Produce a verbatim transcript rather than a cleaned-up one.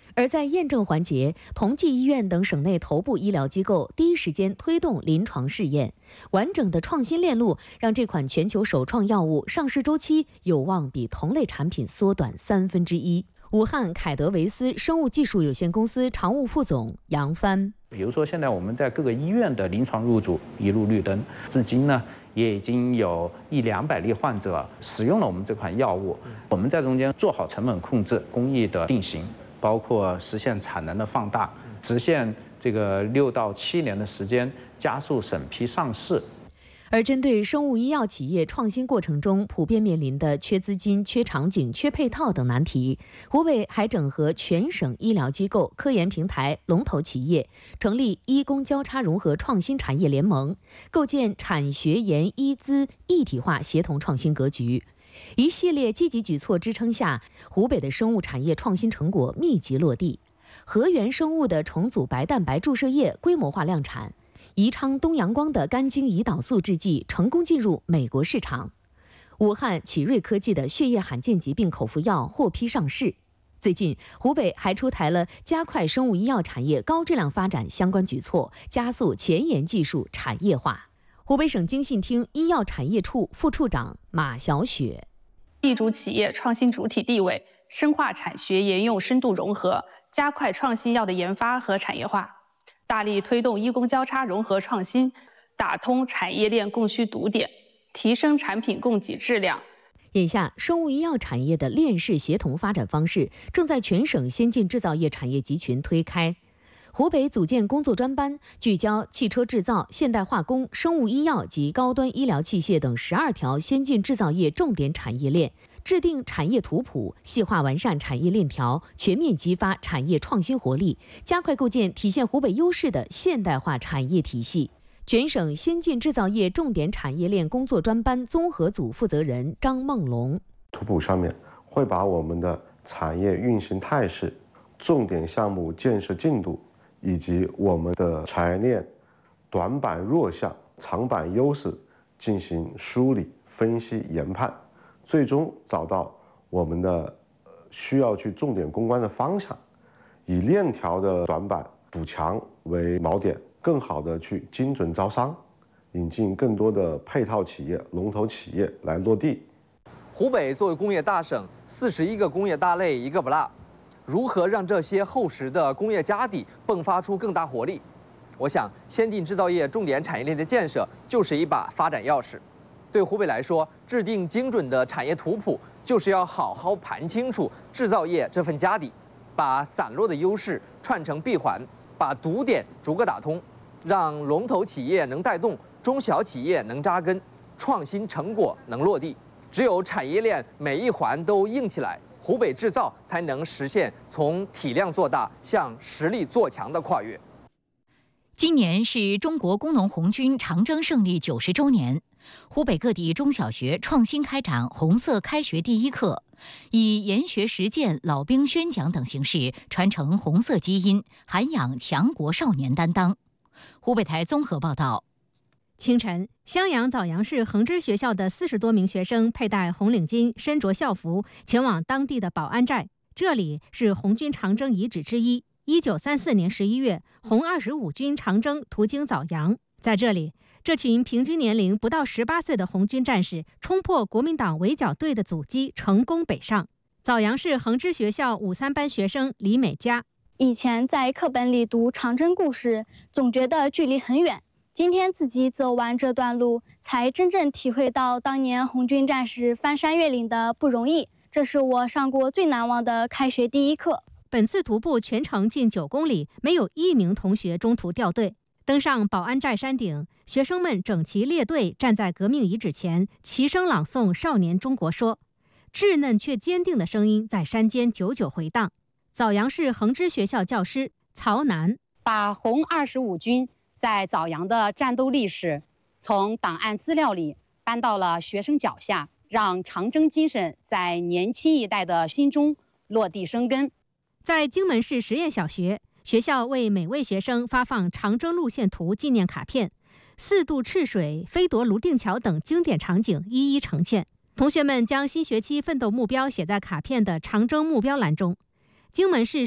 而在验证环节，同济医院等省内头部医疗机构第一时间推动临床试验，完整的创新链路让这款全球首创药物上市周期有望比同类产品缩短三分之一。武汉凯德维斯生物技术有限公司常务副总杨帆， 比如说现在我们在各个医院的临床入组一路绿灯，至今呢也已经有一两百例患者使用了我们这款药物。我们在中间做好成本控制、工艺的定型，包括实现产能的放大，实现这个六到七年的时间加速审批上市。 而针对生物医药企业创新过程中普遍面临的缺资金、缺场景、缺配套等难题，湖北还整合全省医疗机构、科研平台、龙头企业，成立医工交叉融合创新产业联盟，构建产学研医资一体化协同创新格局。一系列积极举措支撑下，湖北的生物产业创新成果密集落地。和源生物的重组白蛋白注射液规模化量产。宜昌东阳光的肝精胰岛素制剂成功进入美国市场，武汉启瑞科技的血液罕见疾病口服药获批上市。最近，湖北还出台了加快生物医药产业高质量发展相关举措，加速前沿技术产业化。湖北省经信厅医药产业处副处长马小雪， 立足企业创新主体地位，深化产学研用深度融合，加快创新药的研发和产业化。大力推动医工交叉融合创新，打通产业链供需堵点，提升产品供给质量。 眼下，生物医药产业的链式协同发展方式正在全省先进制造业产业集群推开。湖北组建工作专班，聚焦汽车制造、现代化工、生物医药及高端医疗器械等十二条先进制造业重点产业链，制定产业图谱，细化完善产业链条，全面激发产业创新活力，加快构建体现湖北优势的现代化产业体系。全省先进制造业重点产业链工作专班综合组负责人张梦龙， 图谱上面会把我们的产业运行态势、重点项目建设进度以及我们的产业链短板弱项、长板优势进行梳理、分析、研判，最终找到我们的需要去重点攻关的方向，以链条的短板补强为锚点，更好的去精准招商，引进更多的配套企业、龙头企业来落地。 湖北作为工业大省，四十一个工业大类一个不落，如何让这些厚实的工业家底迸发出更大活力？我想，先进制造业重点产业链的建设就是一把发展钥匙。对湖北来说，制定精准的产业图谱，就是要好好盘清楚制造业这份家底，把散落的优势串成闭环，把堵点逐个打通，让龙头企业能带动，中小企业能扎根，创新成果能落地。只有产业链每一环都硬起来，湖北制造才能实现从体量做大向实力做强的跨越。 今年是中国工农红军长征胜利九十周年，湖北各地中小学创新开展红色开学第一课，以研学实践、老兵宣讲等形式传承红色基因，涵养强国少年担当。湖北台综合报道。 清晨，襄阳枣阳市恒知学校的四十多名学生佩戴红领巾、身着校服，前往当地的保安寨。这里是红军长征遗址之一。一九三四年十一月，红二十五军长征途经枣阳，在这里，这群平均年龄不到十八岁的红军战士冲破国民党围剿队的阻击，成功北上。枣阳市恒知学校五三班学生李美佳， 以前在课本里读长征故事，总觉得距离很远。今天自己走完这段路，才真正体会到当年红军战士翻山越岭的不容易。这是我上过最难忘的开学第一课。 本次徒步全程近九公里，没有一名同学中途掉队。登上保安寨山顶，学生们整齐列队站在革命遗址前，齐声朗诵《少年中国说》，稚嫩却坚定的声音在山间久久回荡。枣阳市恒知学校教师曹楠把红二十五军在枣阳的战斗历史从档案资料里搬到了学生脚下，让长征精神在年轻一代的心中落地生根。 在荆门市实验小学，学校为每位学生发放长征路线图纪念卡片，四渡赤水、飞夺泸定桥等经典场景一一呈现。同学们将新学期奋斗目标写在卡片的长征目标栏中。荆门市